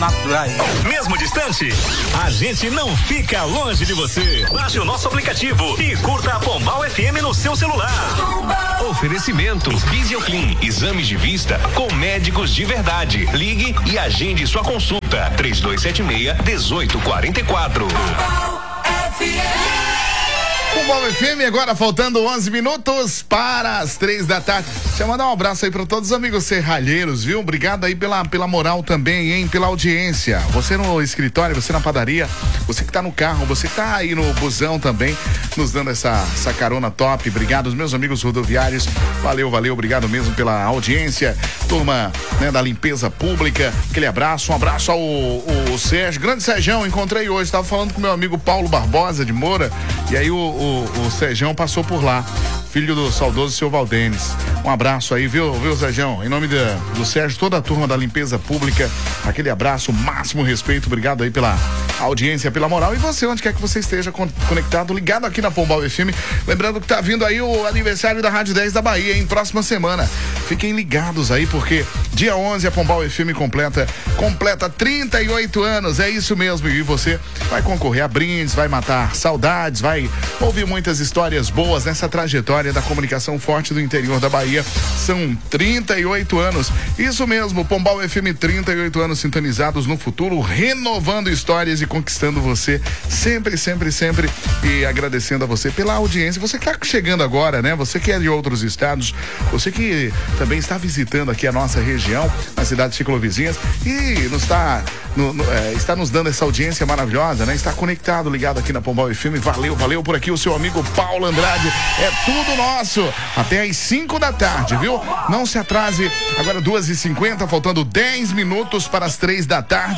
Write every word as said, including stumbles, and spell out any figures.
naturais. Mesmo distante, a gente não fica longe de você. Baixe o nosso aplicativo e curta a Pombal F M no seu celular. Oferecimento Visioclean, exames de vista com médicos de verdade. Ligue e agende sua consulta. três dois sete seis, um oito quatro quatro. Pombal F M, agora faltando onze minutos para as três da tarde. Deixa eu mandar um abraço aí para todos os amigos serralheiros, viu? Obrigado aí pela, pela moral também, hein? Pela audiência. Você no escritório, você na padaria, você que tá no carro, você que tá aí no busão também, nos dando essa, essa carona top. Obrigado, os meus amigos rodoviários. Valeu, valeu, obrigado mesmo pela audiência. Turma, né, da limpeza pública, aquele abraço, um abraço ao o Sérgio, grande Sérgio, encontrei hoje, tava falando com meu amigo Paulo Barbosa de Moura, e aí o, o, o Sérgio passou por lá, filho do saudoso seu Valdenes. Um abraço aí, viu, viu, Sérgio? Em nome da, do Sérgio, toda a turma da limpeza pública, aquele abraço, máximo respeito, obrigado aí pela audiência, pela moral. E você, onde quer que você esteja conectado, ligado aqui na Pombal F M. Lembrando que tá vindo aí o aniversário da Rádio dez da Bahia, em próxima semana. Fiquem ligados aí, porque dia onze a Pombal F M completa, completa trinta e oito anos, é isso mesmo. E você vai concorrer a brindes, vai matar saudades, vai ouvir muitas histórias boas nessa trajetória da comunicação forte do interior da Bahia. São trinta e oito anos. Isso mesmo, Pombal F M, trinta e oito anos sintonizados no futuro, renovando histórias e conquistando você sempre, sempre, sempre. E agradecendo a você pela audiência. Você que tá chegando agora, né? Você que é de outros estados, você que também está visitando aqui a nossa região, nas cidades ciclovizinhas, e nos está, no, no, é, está nos dando essa audiência maravilhosa, né? Está conectado, ligado aqui na Pombal F M. Valeu, valeu por aqui o seu amigo Paulo Andrade. É tudo nosso. Até às cinco da tarde, viu? Não se atrase. Agora duas e cinquenta, faltando dez minutos para as três da tarde.